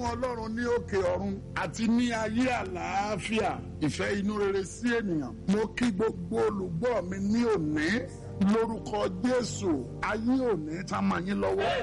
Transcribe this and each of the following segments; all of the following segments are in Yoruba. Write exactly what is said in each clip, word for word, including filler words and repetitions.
fún Ọlọ́run ní òkè ọ̀run àti ní ayé àlàáfíà ìfẹ́ inú rere sí ènìyàn. Mo kí gbogbo olùgbọ́ mi ní òní lórúkọ Jésù, ayé òní tá mọ́ yín lọ́wọ́.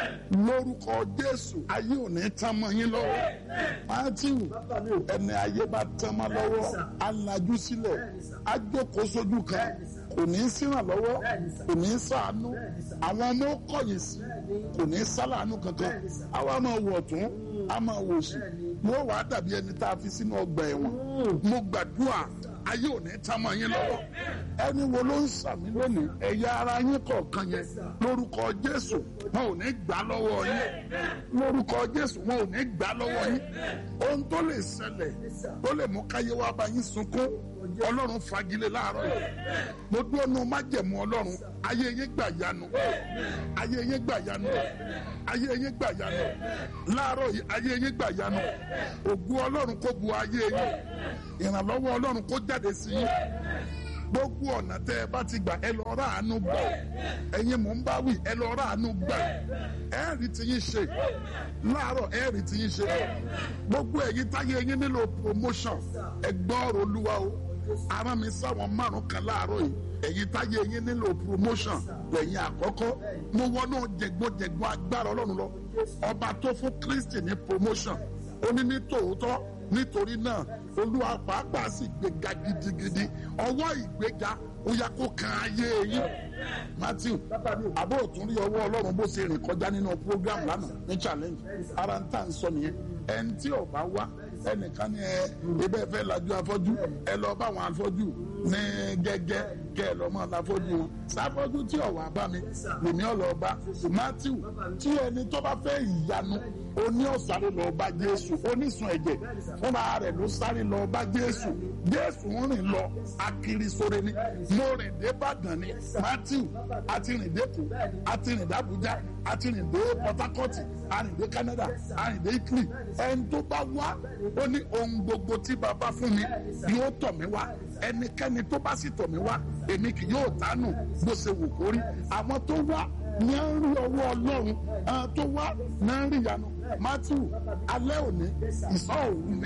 Lórúkọ Jésù, ayé òní tá mọ́ yín lọ́wọ́. Mátíù, ẹni ayé bá tán mọ́ lọ́wọ́, á lajú sílẹ̀, á jókòó sójú kan, kò ní í sírànlọ́wọ́, kò ní í ṣàánú. Àwọn ọmọ ó kọ̀yìn sí, kò ní í sálàánú kankan. Àwa máa wọ̀ tún, a máa wò sí. Wọ́n wàá dàbí ẹni tá a fi sínú ọgbà ẹ̀wọ̀n. Mo gbàdúrà ayé ò ní tá mọ́ yín lọ́wọ́. Ẹni wo ló ń sàmì lónìí? Ẹ̀yà ara yín kọ̀ọ̀kan yẹn lórúkọ Jésù wọn ò ní gbà lọ́wọ́ yín. Lórúkọ Jésù wọn ò ní gbà lọ́wọ́ yín. Ohun tó lè ṣẹlẹ̀ tó lè mú káyé wá bá yín sunkún Ọlọ́run fagilé láàárọ̀ yìí. Mo dúró nu májẹ̀mú Ọlọ́run. Ayé yín gbà yanu. Ayé yín gbà yanu. Ayé yín gbà yanu. Láàárọ̀ yìí ayé yín gbà yanu. Ògo Ọlọ́run kó bu ayé yín. Ìrànlọ́wọ́ Ọlọ́run kó jáde sí yín. Gbogbo ọ̀nà tẹ́ ẹ bá ti gbà ẹ lọ rà àánú gbà. Ẹ̀yin mò ń bá wí ẹ lọ rà àánú gbà. Ẹ rí ti yín ṣe. Láàárọ̀ ẹ rí ti yín ṣe. Gbogbo ẹ̀yin táyé yín nílò promotion. Ẹ gbọ́ ọ̀rọ̀ Olúwa o. Ara mi sáwọn márùn kan láàárọ̀ yìí. Ẹ̀yin táyé yín nílò promotion lẹ́yìn àkọ́kọ́. Mo wọnú jẹ̀gbọ́jẹ̀gbọ́ agbára Ọlọ́run lọ. Ọba tó fún Kristi ní promotion. Ó ní ní tòótọ́ nítorí náà Olúwa pàápàá sì gbéga gidigidi. Ọwọ́ ìgbéga ó yá kó kan ayé yín. Matthew àbó òtún rí ọwọ́ Ọlọ́run bó ṣe rìn kọjá nínú program lánàá ní challenge. Ara ń tà ń sọ nìyẹn. Ẹni tí ò bá wá ẹnìkan ní ẹ ebe fẹ́ lajú afọ́jú ẹ lọ bá àwọn afọ́jú ní gẹ́gẹ́ kẹ́ ẹ lọ mọ́ láfọ́jú wọn. Sáfọ́jú tí ọ̀wà bá mi lèmi ọ̀lọ́ bá Matthew tí ẹni tó bá fẹ́ ìyanu oní ọ̀sáré lọ bá Jésù onísun ẹ̀jẹ̀ fúnra rẹ̀ ló sáré lọ bá Jésù. Jésù ń rìn lọ akiri sóre ni mo rìn dé Ìbàdàn ni Matthew àti rìn dé Èkó àti rìn dé Àbújá àti rìn dé Port Harcourt àrìn dé Canada àrìn dé Italy. Ẹni tó bá wá ó ní ohun gbogbo tí bàbá fún mi yóò tọ̀ mí wá. Ẹnikẹ́ni tó bá sì tọ̀ mí wá èmi kì yóò tánù bó ṣe wù kó rí. Àwọn tó wá ní à ń rí ọwọ́ Ọlọ́run àwọn tó wá ní à ń rí ìyanu. Matthew alẹ́ òní ìsọ̀ òru ni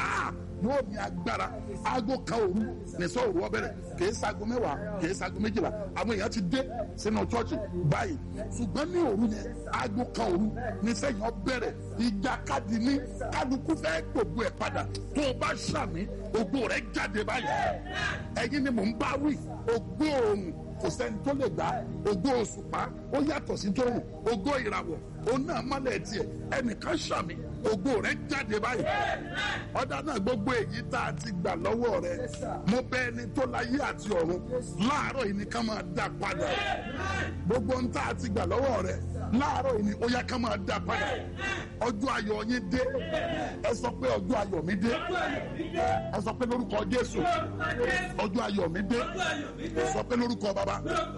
yóò ní agbára. Aago kan òru nìsọ̀ òru ọbẹ̀rẹ̀ kì í sago mẹ́wàá kì í sago méjìlá. Àwọn èèyàn ti dé sínú chọ́ọ̀chì báyìí ṣùgbọ́n ní òru yẹn aago kan òru ní sẹ́yìn ọbẹ̀rẹ̀ ìjàkadì ní kálukú fẹ́ gbogbo ẹ̀ padà. Tó o bá ṣàmì ògo rẹ̀ jáde báyìí. Ẹ̀yin ni mò ń bá wí ògo òrùn kò sẹ́ni tó lè gbà. Ògo òṣùpá ó yàtọ̀ sí tòrùn. Ògo ìràwọ̀ ó náà mọ́lẹ̀ tiẹ̀. Ẹnìkan ṣàmì ògo rẹ̀ jáde báyìí. Ọ̀dà náà gbogbo èyí tá a ti gbà lọ́wọ́ rẹ̀ mo bẹ̀ ẹni tó láyé àti ọ̀run láàárọ̀ yìí ni ká máa dá padà. Gbogbo ohun tá a ti gbà lọ́wọ́ rẹ̀ láàárọ̀ yìí ni ó yá ká máa dá padà. Ọjọ́ ayọ̀ yín dé. Ẹ sọ pé ọjọ́ ayọ̀ mi dé. Ẹ sọ pé lórúkọ Jésù ọjọ́ ayọ̀ mi dé. Ẹ sọ pé lórúkọ Bàbá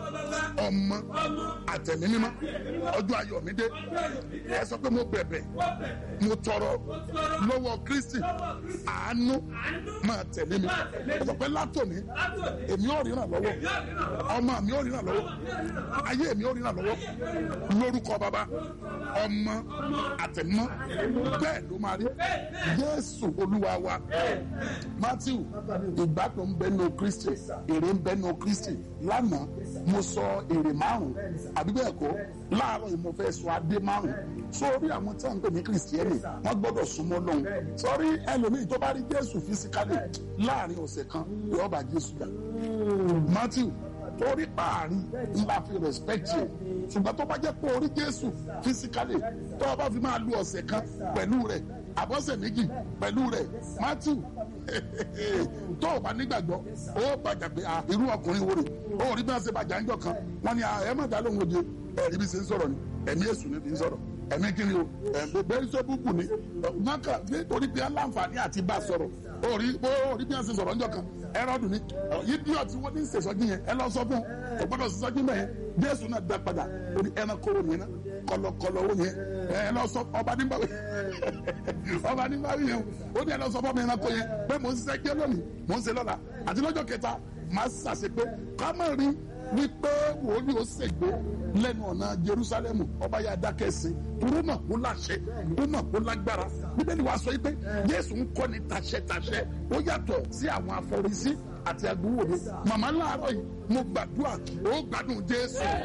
Ọmọ àtẹ̀mí mímọ́ ọjọ́ ayọ̀ mi dé. Ẹ sọ pé mo bẹ̀bẹ̀ mo tọrọ lọ́wọ́ Kristi àánú máa tẹ̀lé mi. Ẹ sọ pé látòní èmi ò ríran lọ́wọ́ ọmọ mi ò ríran lọ́wọ́ ayé mi ò ríran lọ́wọ́ lórúkọ Bàbá Ọmọ àtẹ̀mọ́ bẹ́ẹ̀ ló máa rí. Jésù Olúwa wa. Matthew ìgbádùn ń bẹ nínú Kristi èrè ń bẹ nínú Kristi. Lánàá mo sọ èrè márùn àbí bẹ́ẹ̀ kọ́ láàárọ̀ yìí mo fẹ́ sọ adé márùn. Sórí àwọn tí wọ́n ń pè ní Kristiẹ́nì wọ́n gbọ́dọ̀ súnmọ́ lọ́hùn. Sọ́rí ẹlòmíì tó bá rí Jésù fisikálì láàrin ọ̀sẹ̀ kan yóò bá Jésù jà. Matthew torí páàrí ńlá fi respect yẹ ṣùgbọ́n tó bá jẹ́ pé orí Jésù fisikálì tó o bá fi máa lu ọ̀sẹ̀ kan pẹ̀lú rẹ̀ àbọ̀sẹ̀ méjì pẹ̀lú rẹ̀ Matthew tó o bá nígbàgbọ́ ó bàjẹ́ pé irú ọkùnrin wo rè ó rí bí wọ́n ṣe bàjẹ́ ńjọ́ kan wọ́n ní ẹ má dá lóhùn oje ẹ̀rí bí ṣe ń sọ̀rọ̀ ni ẹ̀mí èṣù ni fi ń sọ̀rọ̀ ẹ̀mí kiri o bẹ́ẹ̀ ṣe búkù ni maka nítorí bí aláǹfààní àti bá sọ̀rọ̀ ó rí bí wọ́n ṣe sọ̀rọ̀ ńjọ́ kan ẹrọ́dún ni yídí ọtí wọ́n ní ṣèṣọ́jú yẹn ẹ lọ sọ fún ọ gbọ́dọ̀ ṣèṣọ́jú mẹ́yẹn Jésù náà dá padà ó ní ẹranko wo yẹn náà kọlọkọlọ wo yẹn ẹ lọ sọ ọba nígbàwé ọba nígbàwé yẹn ó ní ẹ lọ sọ fún ọmọ ẹranko yẹn pé mò ń ṣiṣẹ́ jẹ́ lónìí mò ń ṣe lọ́la àti lọ́jọ́ kẹta máa ṣàṣe pé ká má rí wípé wòlíì ó ṣègbé lẹ́nu ọ̀nà Jerusalem ọba yà dákẹ́ sí turu mọ̀ kó láṣẹ ó mọ̀ kó lágbára bíbélì wa sọ pé Jésù ń kọ́ ni tàṣẹtàṣẹ ó yàtọ̀ sí àwọn afọrísí àti agbowóde màmá láàárọ̀ yìí mo gbàdúrà ó gbádùn Jésù